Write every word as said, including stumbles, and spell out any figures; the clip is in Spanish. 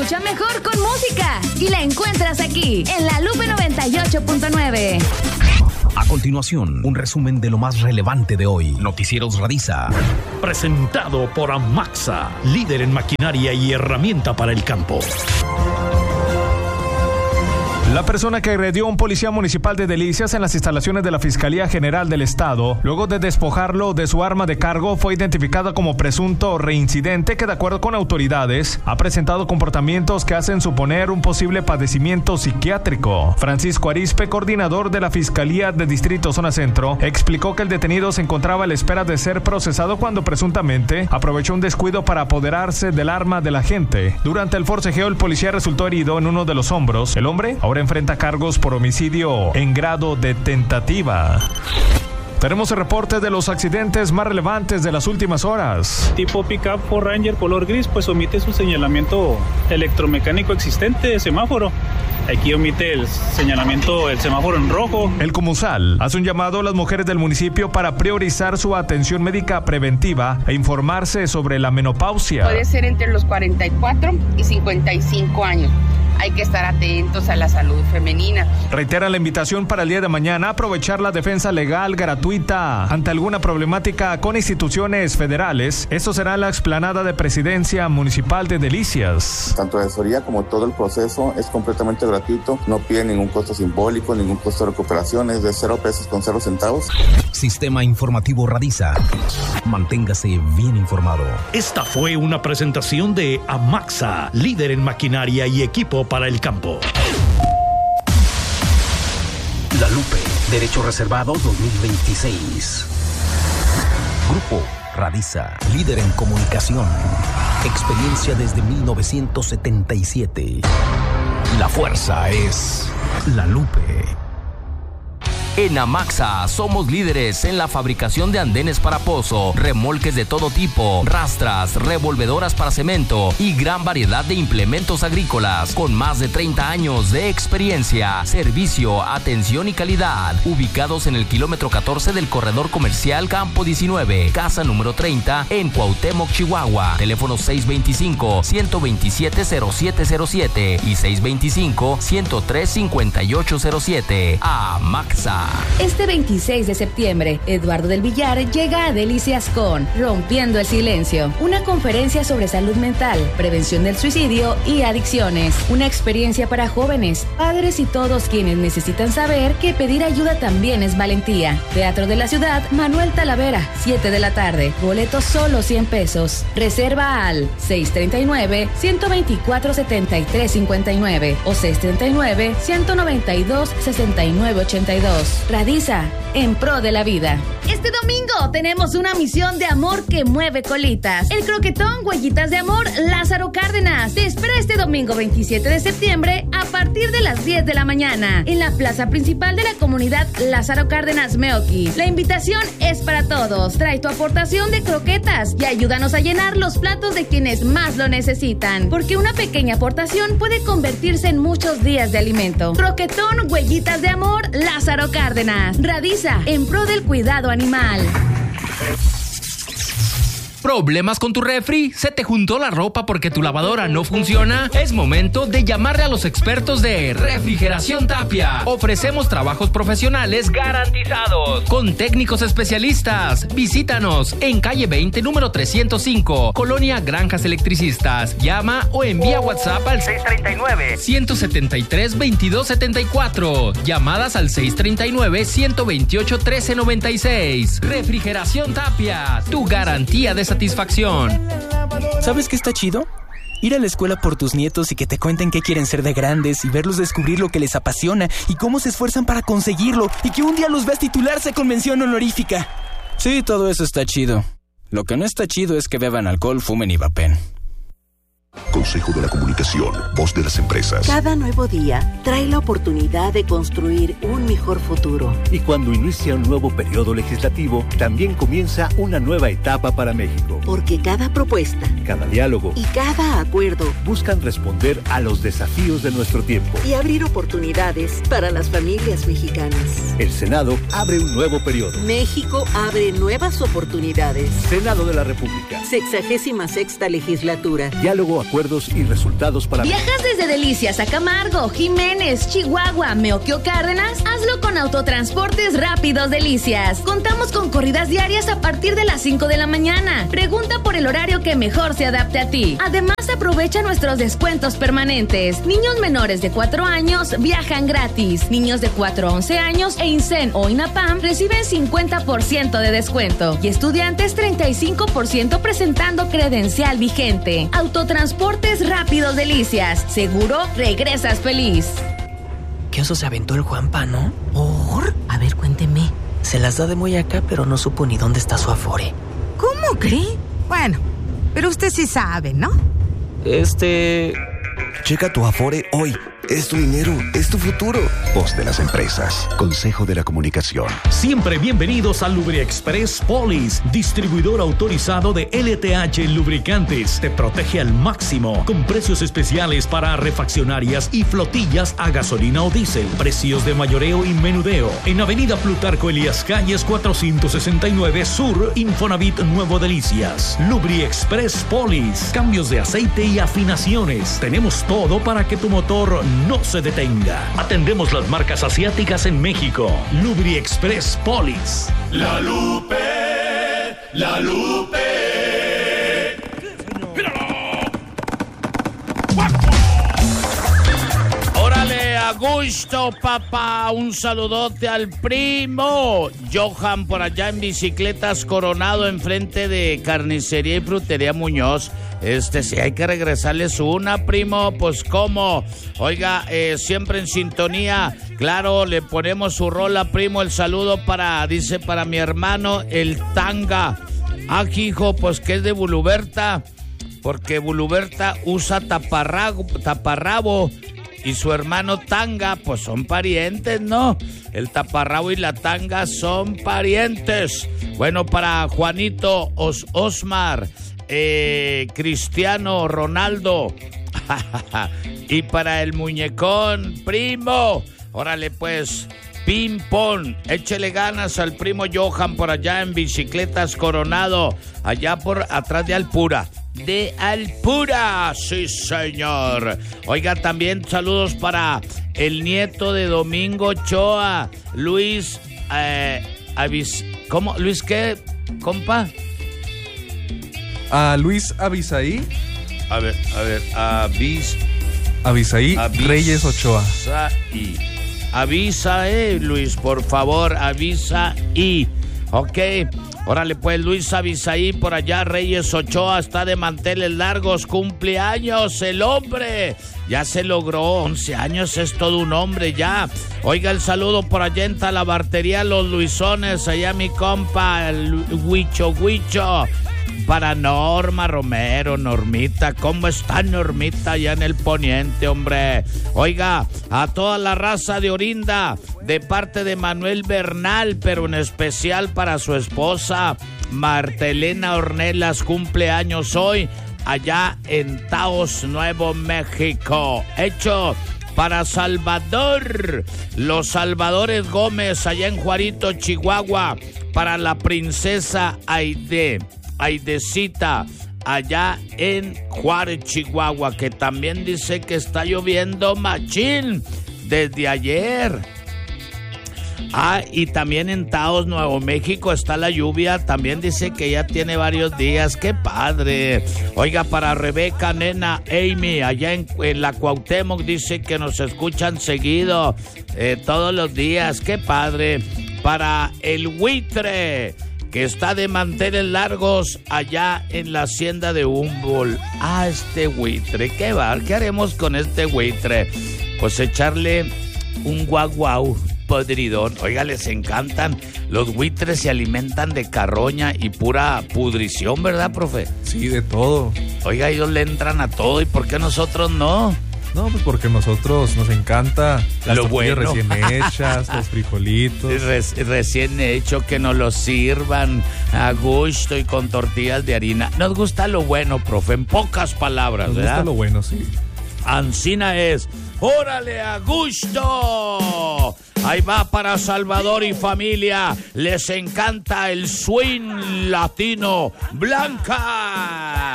escucha mejor con música y la encuentras aquí en La Lupe noventa y ocho punto nueve. A continuación, un resumen de lo más relevante de hoy. Noticieros Radiza. Presentado por Amaxa, líder en maquinaria y herramienta para el campo. La persona que agredió a un policía municipal de Delicias en las instalaciones de la Fiscalía General del Estado, luego de despojarlo de su arma de cargo, fue identificada como presunto reincidente que, de acuerdo con autoridades, ha presentado comportamientos que hacen suponer un posible padecimiento psiquiátrico. Francisco Arispe, coordinador de la Fiscalía de Distrito Zona Centro, explicó que el detenido se encontraba a la espera de ser procesado cuando presuntamente aprovechó un descuido para apoderarse del arma del agente. Durante el forcejeo, el policía resultó herido en uno de los hombros. El hombre ahora enfrenta cargos por homicidio en grado de tentativa. Tenemos el reporte de los accidentes más relevantes de las últimas horas. Tipo Pickup Ford Ranger color gris, pues omite su señalamiento electromecánico existente de semáforo. Aquí omite el señalamiento del semáforo en rojo. El Comusal hace un llamado a las mujeres del municipio para priorizar su atención médica preventiva e informarse sobre la menopausia. Puede ser entre los cuarenta y cuatro y cincuenta y cinco años. Hay que estar atentos a la salud femenina. Reitera la invitación para el día de mañana a aprovechar la defensa legal gratuita ante alguna problemática con instituciones federales. Esto será en la explanada de Presidencia Municipal de Delicias. Tanto la asesoría como todo el proceso es completamente gratuito. No pide ningún costo simbólico, ningún costo de recuperación. Es de cero pesos con cero centavos. Sistema Informativo Radiza. Manténgase bien informado. Esta fue una presentación de Amaxa, líder en maquinaria y equipo para el campo. La Lupe, Derecho Reservado dos mil veintiséis. Grupo Radiza, líder en comunicación. Experiencia desde mil novecientos setenta y siete. La fuerza es La Lupe. En Amaxa somos líderes en la fabricación de andenes para pozo, remolques de todo tipo, rastras, revolvedoras para cemento y gran variedad de implementos agrícolas con más de treinta años de experiencia, servicio, atención y calidad. Ubicados en el kilómetro catorce del corredor comercial Campo diecinueve, casa número treinta en Cuauhtémoc, Chihuahua. Teléfono seis veinticinco, ciento veintisiete, cero siete cero siete y seis veinticinco, ciento tres, cincuenta y ocho cero siete. Amaxa. Este veintiséis de septiembre, Eduardo del Villar llega a Delicias con Rompiendo el Silencio, una conferencia sobre salud mental, prevención del suicidio y adicciones. Una experiencia para jóvenes, padres y todos quienes necesitan saber que pedir ayuda también es valentía. Teatro de la Ciudad, Manuel Talavera, siete de la tarde. Boletos solo cien pesos. Reserva al seis treinta y nueve, ciento veinticuatro, setenta y tres cincuenta y nueve o seis treinta y nueve, ciento noventa y dos, sesenta y nueve ochenta y dos. Radiza, en pro de la vida. Este domingo tenemos una misión de amor que mueve colitas. El croquetón Huellitas de Amor Lázaro Cárdenas te espera este domingo veintisiete de septiembre a partir de las diez de la mañana en la plaza principal de la comunidad Lázaro Cárdenas Meoqui. La invitación es para todos. Trae tu aportación de croquetas y ayúdanos a llenar los platos de quienes más lo necesitan, porque una pequeña aportación puede convertirse en muchos días de alimento. Croquetón Huellitas de Amor Lázaro Cárdenas. Radiza, en pro del cuidado animal. ¿Problemas con tu refri? ¿Se te juntó la ropa porque tu lavadora no funciona? Es momento de llamarle a los expertos de Refrigeración Tapia. Ofrecemos trabajos profesionales garantizados con técnicos especialistas. Visítanos en calle veinte, número trescientos cinco, Colonia Granjas Electricistas. Llama o envía WhatsApp al seis treinta y nueve, ciento setenta y tres, veintidós setenta y cuatro. Llamadas al seis treinta y nueve, ciento veintiocho, trece noventa y seis. Refrigeración Tapia, tu garantía de satisfacción. ¿Sabes qué está chido? Ir a la escuela por tus nietos y que te cuenten qué quieren ser de grandes y verlos descubrir lo que les apasiona y cómo se esfuerzan para conseguirlo y que un día los veas titularse con mención honorífica. Sí, todo eso está chido. Lo que no está chido es que beban alcohol, fumen y vapen. Consejo de la Comunicación, voz de las empresas. Cada nuevo día trae la oportunidad de construir un mejor futuro. Y cuando inicia un nuevo periodo legislativo, también comienza una nueva etapa para México. Porque cada propuesta, cada diálogo y cada acuerdo buscan responder a los desafíos de nuestro tiempo y abrir oportunidades para las familias mexicanas. El Senado abre un nuevo periodo. México abre nuevas oportunidades. Senado de la República. Sexagésima sexta legislatura. Diálogo, acuerdos métodos y resultados para... ¿Viajas desde Delicias a Camargo, Jiménez, Chihuahua, Meoquio, Cárdenas? Hazlo con Autotransportes Rápidos Delicias. Contamos con corridas diarias a partir de las cinco de la mañana. Pregunta por el horario que mejor se adapte a ti. Además, aprovecha nuestros descuentos permanentes. Niños menores de cuatro años viajan gratis. Niños de cuatro a once años e INSEN o INAPAM reciben cincuenta por ciento de descuento. Y estudiantes treinta y cinco por ciento presentando credencial vigente. Autotransportes Rápidos Delicias. Seguro regresas feliz. ¿Qué oso se aventó el Juanpa, no? ¿Por? A ver, cuénteme. Se las da de muy acá, pero no supo ni dónde está su Afore. ¿Cómo cree? Bueno, pero usted sí sabe, ¿no? Este... Checa tu Afore hoy. Es tu dinero, es tu futuro. Voz de las empresas. Consejo de la Comunicación. Siempre bienvenidos a LubriExpress Polis, distribuidor autorizado de L T H Lubricantes. Te protege al máximo, con precios especiales para refaccionarias y flotillas a gasolina o diésel. Precios de mayoreo y menudeo. En Avenida Plutarco Elías Calles cuatrocientos sesenta y nueve Sur, Infonavit Nuevo Delicias. LubriExpress Polis. Cambios de aceite y afinaciones. Tenemos todo para que tu motor no se detenga. Atendemos las marcas asiáticas en México. LubriExpress Polis. La Lupe, la Lupe. Órale, a gusto, papá. Un saludote al primo Johan por allá en Bicicletas Coronado, enfrente de Carnicería y Frutería Muñoz. Este, si hay que regresarles una, primo, pues cómo. Oiga, eh, siempre en sintonía. Claro, le ponemos su rola, primo. El saludo para, dice, para mi hermano, el Tanga. Aquí, hijo, pues que es de Buluberta, porque Buluberta usa taparrabo, taparrabo y su hermano Tanga, pues son parientes, ¿no? El taparrabo y la Tanga son parientes. Bueno, para Juanito Os Osmar, Eh, Cristiano Ronaldo y para el muñecón, primo, órale pues, ping pong, échele ganas al primo Johan por allá en Bicicletas Coronado, allá por atrás de Alpura, de Alpura, sí señor. Oiga, también saludos para el nieto de Domingo Ochoa, Luis, eh, Avis, ¿cómo? Luis, ¿qué, compa? A Luis Avisaí. A ver, a ver, Avis. Avisaí Avis, Reyes Ochoa. Y avisa, eh, Luis, por favor, avisa y. Ok, órale pues, Luis Avisaí por allá, Reyes Ochoa, está de manteles largos, cumpleaños el hombre. Ya se logró, once años, es todo un hombre ya. Oiga, el saludo por allá en Talabartería Los Luisones, allá mi compa, el Huicho Huicho. Para Norma Romero, Normita, ¿cómo está Normita allá en el poniente, hombre? Oiga, a toda la raza de Orinda, de parte de Manuel Bernal, pero en especial para su esposa, Martelena Ornelas, cumpleaños hoy, allá en Taos, Nuevo México. Hecho para Salvador, los Salvadores Gómez, allá en Juarito, Chihuahua, para la princesa Aide. Aidecita, allá en Juárez, Chihuahua, que también dice que está lloviendo machín desde ayer. Ah, y también en Taos, Nuevo México, está la lluvia, también dice que ya tiene varios días, qué padre. Oiga, para Rebeca, nena, Amy, allá en, en la Cuauhtémoc, dice que nos escuchan seguido, eh, todos los días, qué padre. Para el Huitre, que está de manteles largos allá en la hacienda de Humboldt. Ah, este buitre, ¿qué va? ¿Qué haremos con este buitre? Pues echarle un guaguau podridón. Oiga, les encantan. Los buitres se alimentan de carroña y pura pudrición, ¿verdad, profe? Sí, de todo. Oiga, ellos le entran a todo, ¿y por qué nosotros no? No, pues porque a nosotros nos encanta las lo tortillas bueno. recién hechas, los frijolitos. Re- recién hecho, que nos lo sirvan a gusto y con tortillas de harina. Nos gusta lo bueno, profe, en pocas palabras, nos ¿verdad? Nos gusta lo bueno, sí. Ancina es, ¡órale, a gusto! Ahí va para Salvador y familia. Les encanta el swing latino. Blanca.